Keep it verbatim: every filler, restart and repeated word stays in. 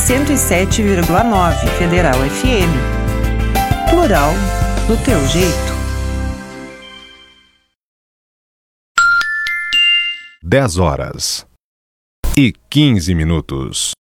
cento e sete vírgula nove Federal F M. Plural do teu jeito. dez horas e quinze minutos.